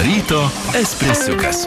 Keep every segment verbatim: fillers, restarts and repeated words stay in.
Ryto espresiukas.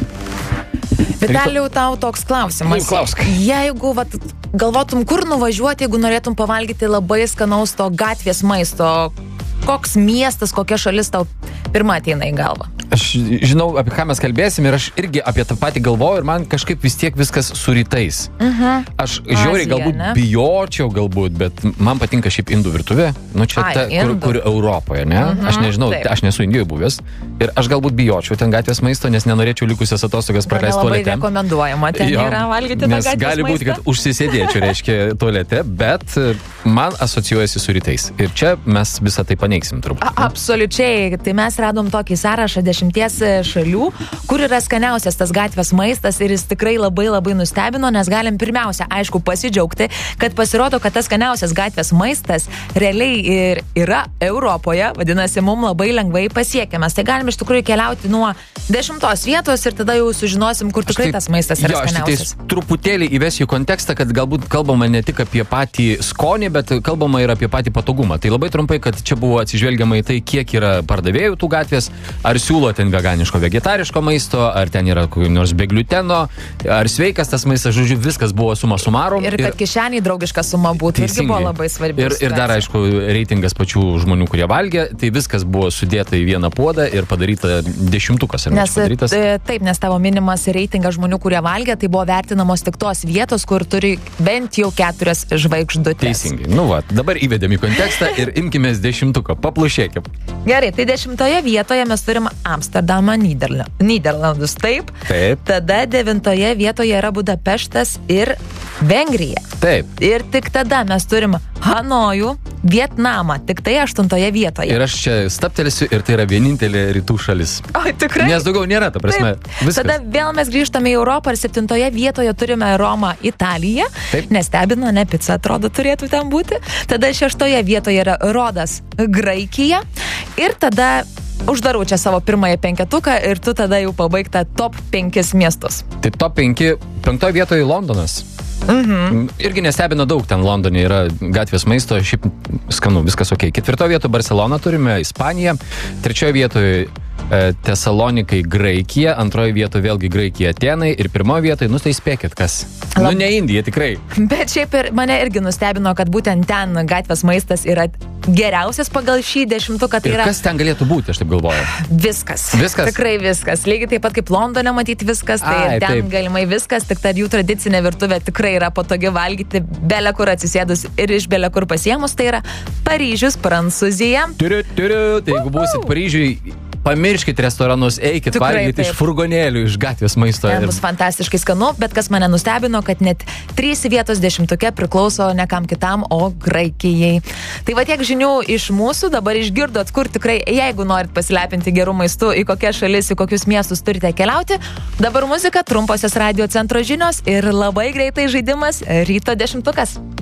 Vitalijau, tau toks klausimas. Klausk. Jeigu vat, galvotum, kur nuvažiuoti, jeigu norėtum pavalgyti labai skanaus to gatvės maisto, koks miestas, kokia šalis tau pirma ateina į galvą? Aš žinau, apie ką mes kalbėsim ir aš irgi apie tą patį galvoju ir man kažkaip vis tiek viskas su rytais. Uh-huh. Aš žiauriai galbūt ne? bijočiau galbūt, bet man patinka šiaip indų virtuvė. Nu čia Ai, ta, kur, indų. kur Europoje, ne? Mhm, Aš nežinau, taip. aš nesu Indijoje buvęs ir aš galbūt bijočiau ten gatvės maisto, nes nenorėčiau likusias atostogas praleisti Labai tualete. rekomenduojama, ten Jo, yra valgyti tą nes gatvės gali būti, maistą. kad užsisėdėčiau, reiškia, tualete, bet man asocijuojasi su rytais. Ir čia mes visą tai paneigsim turbūt. A, absoliučiai. Tai mes radom tokį sąrašą dešimties šalių, kur yra skaniausias tas gatvės maistas ir jis tikrai labai labai nustebino, nes galim pirmiausia, aišku, pasidžiaugti, kad pasirodo, kad tas skaniausias gatvės maistas realiai ir yra Europoje, vadinasi, mums labai lengvai pasiekiamas. Tai galim iš tikrųjų keliauti nuo dešimtos vietos ir tada jau sužinosim, kur tikrai Aš tas maistas yra jo, skaniausias. Aš tai truputėlį įvesiu kontekstą, kad galbūt kalbama ne tik apie patį skonį, bet kalbama ir apie patį patogumą. Tai labai trumpai, kad čia buvo atsižvelgiama į tai, kiek yra pardavėjų tų gatvės, ar siūlo ten veganiško, vegetariško maisto, ar ten yra kokio nors be gliuteno, ar sveikas tas maistas, žodžiu, viskas buvo suma sumarum. Ir kad kišeniai draugiška suma būtų, irgi buvo labai svarbi. Ir, ir dar, aišku, reitingas pačių žmonių, kurie valgė, tai viskas buvo sudėta į vieną puodą ir padaryta dešimtukas. Ar Nes, taip, nes tavo minimas reitingas žmonių, kurie valgė, tai buvo vertinamos tik tos vietos, kur turi bent jau keturias žvaigždutės. Teisingai. Nu va, dabar įvedėm į kontekstą ir imkimės dešimtuko, paplušėkim. Gerai, tai dešimtoje vietoje mes turim Amsterdamą, Nyderla- Nyderlandus, taip? Taip. Tada devintoje vietoje yra Budapeštas ir Vengrija. Taip. Ir tik tada mes turim Hanojų, Vietnamą, tik tai aštuntoje vietoje. Ir aš čia staptelėsiu ir tai yra vienintelė rytų šalis. O, tikrai? Nes daugiau nėra, ta prasme. Taip. Viskas. Tada vėl mes grįžtame į Europą ir septintoje vietoje turime Romą, Italiją. Taip. Nestebina, ne pica atrodo turėtų ten būti. Tada šeštoje vietoje yra Rodas, Graikija. Ir tada uždarau čia savo pirmąją penketuką ir tu tada jau pabaigta top penkis miestus. Tai top penki, penktoje vietoje Londonas. Mhm. Irgi nestebina daug, ten Londone yra gatvės maisto, šiaip skanu, viskas ok. Ketvirtoje vietoje Barcelona turime, Ispanija. Trečioje vietoje e, Tesalonikai, Graikija. Antroje vietoje vėlgi Graikija, Atenai. Ir pirmoje vietoje, nu tai spėkit, kas. Lab... Nu ne Indija, tikrai. Bet šiaip ir mane irgi nustebino, kad būtent ten gatvės maistas yra geriausias pagal šį dešimtuką. Tai Ir yra kas ten galėtų būti, aš taip galvoju. viskas. Viskas? Tikrai viskas. Lygiai taip pat kaip Londone matyti viskas, tai Ai, ten taip. galimai viskas, tik ta jų tradicinė virtuvė tikrai yra patogi valgyti bele kur atsisėdus ir iš bele kur pasiemus. Tai yra Paryžius, Prancūzija. Turiu, turiu, tai jeigu būsit Paryžiui, pamirškit restoranus, eikit Tikrai valgyti taip. iš furgonėlių, iš gatvės maisto. Ten Ir... bus fantastiškai skanu, bet kas mane nustebino, kad net trys vietos dešimtuke priklauso ne kam kitam, o Graikijai. Tai va tiek žinių iš mūsų, dabar išgirdot, kur tikrai, jeigu norit pasilepinti gerų maistų, į kokias šalis, į kokius miestus turite keliauti. Dabar muzika, trumposios radio centro žinios ir labai greitai žaidimas Ryto dešimtukas.